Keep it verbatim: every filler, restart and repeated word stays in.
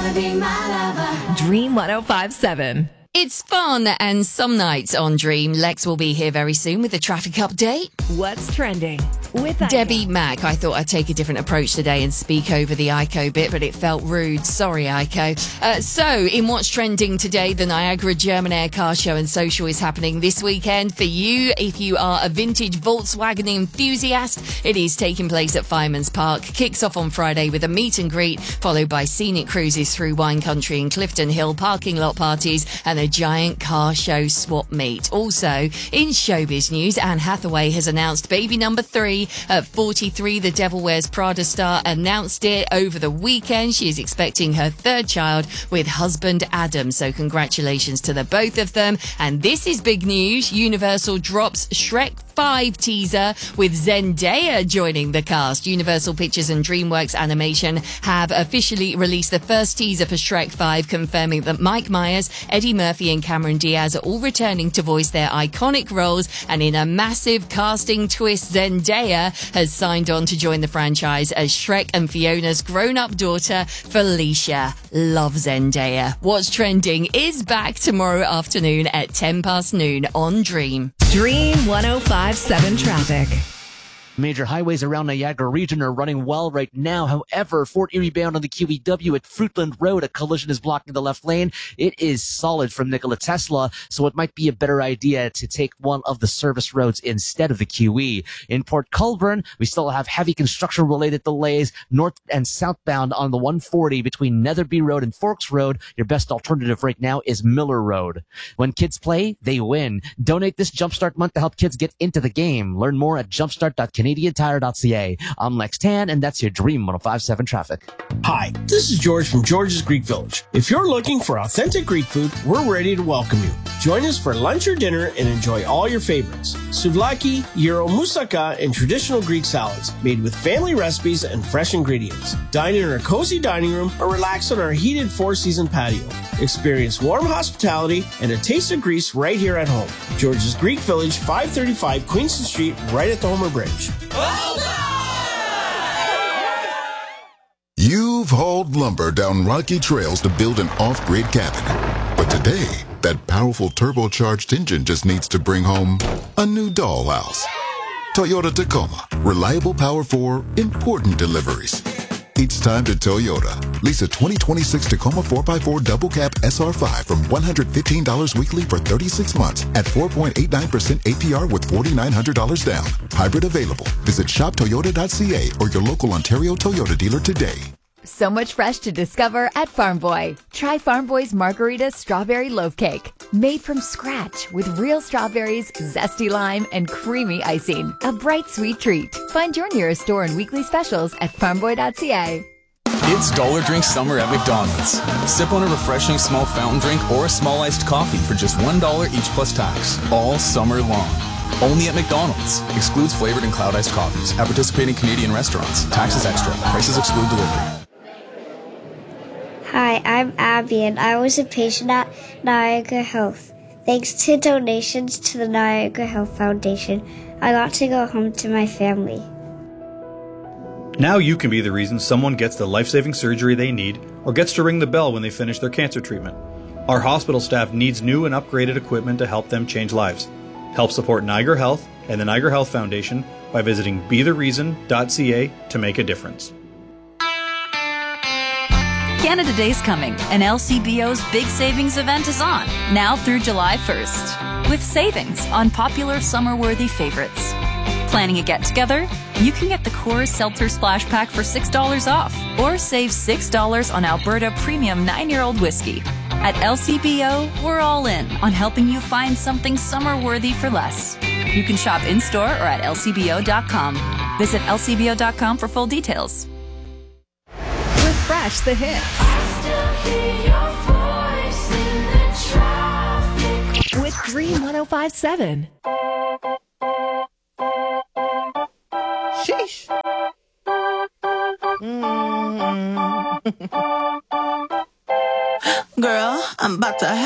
wanna be my lover. Dream one oh five seven. It's fun and some nights on Dream. Lex will be here very soon with a traffic update. What's trending with Iko? Debbie Mack. I thought I'd take a different approach today and speak over the Iko bit, but it felt rude. Sorry, Iko. Uh, so, in What's Trending today, the Niagara German Air Car Show and Social is happening this weekend. For you, if you are a vintage Volkswagen enthusiast, it is taking place at Fireman's Park. Kicks off on Friday with a meet and greet, followed by scenic cruises through wine country and Clifton Hill, parking lot parties, and a giant car show swap meet. Also, in showbiz news, Anne Hathaway has announced baby number three. At forty-three, the Devil Wears Prada star announced it over the weekend. She is expecting her third child with husband Adam. So congratulations to the both of them. And this is big news. Universal drops Shrek five teaser with Zendaya joining the cast. Universal Pictures and DreamWorks Animation have officially released the first teaser for Shrek five, confirming that Mike Myers, Eddie Murphy and Cameron Diaz are all returning to voice their iconic roles. And in a massive casting twist, Zendaya has signed on to join the franchise as Shrek and Fiona's grown-up daughter, Felicia. Love Zendaya. What's Trending is back tomorrow afternoon at ten past noon on Dream. Dream one oh five seven traffic. Major highways around Niagara region are running well right now. However, Fort Erie bound on the Q E W at Fruitland Road, a collision is blocking the left lane. It is solid from Nikola Tesla, so it might be a better idea to take one of the service roads instead of the Q E. In Port Colborne, we still have heavy construction-related delays north and southbound on the one forty between Netherby Road and Forks Road. Your best alternative right now is Miller Road. When kids play, they win. Donate this Jumpstart month to help kids get into the game. Learn more at jumpstart dot canadian tire dot c a. I'm Lex Tan, and that's your Dream one oh five seven traffic. Hi, this is George from George's Greek Village. If you're looking for authentic Greek food, we're ready to welcome you. Join us for lunch or dinner and enjoy all your favorites. Souvlaki, gyro moussaka, and traditional Greek salads made with family recipes and fresh ingredients. Dine in our cozy dining room or relax on our heated four-season patio. Experience warm hospitality and a taste of Greece right here at home. George's Greek Village, five thirty-five Queenston Street, right at the Homer Bridge. You've hauled lumber down rocky trails to build an off-grid cabin. But today, that powerful turbocharged engine just needs to bring home a new dollhouse. Toyota Tacoma. Reliable power for important deliveries. It's time to Toyota. Lease a twenty twenty-six Tacoma four by four Double Cab S R five from one hundred fifteen dollars weekly for thirty-six months at four point eight nine percent A P R with four thousand nine hundred dollars down. Hybrid available. Visit shop toyota dot c a or your local Ontario Toyota dealer today. So much fresh to discover at Farm Boy. Try Farm Boy's Margarita Strawberry Loaf Cake. Made from scratch with real strawberries, zesty lime, and creamy icing. A bright, sweet treat. Find your nearest store and weekly specials at farm boy dot c a. It's Dollar Drink Summer at McDonald's. Sip on a refreshing small fountain drink or a small iced coffee for just one dollar each plus tax. All summer long. Only at McDonald's. Excludes flavored and cloud iced coffees. At participating Canadian restaurants. Taxes extra. Prices exclude delivery. Hi, I'm Abby, and I was a patient at Niagara Health. Thanks to donations to the Niagara Health Foundation, I got to go home to my family. Now you can be the reason someone gets the life-saving surgery they need or gets to ring the bell when they finish their cancer treatment. Our hospital staff needs new and upgraded equipment to help them change lives. Help support Niagara Health and the Niagara Health Foundation by visiting be the reason dot c a to make a difference. Canada Day's coming, and L C B O's big savings event is on, now through July first, with savings on popular summer-worthy favorites. Planning a get-together? You can get the Coors Seltzer Splash Pack for six dollars off, or save six dollars on Alberta Premium nine-year-old whiskey. At L C B O, we're all in on helping you find something summer-worthy for less. You can shop in-store or at L C B O dot com. Visit L C B O dot com for full details. Refresh the hits. With Dream one oh five seven. Sheesh. Mm. Girl, I'm about to have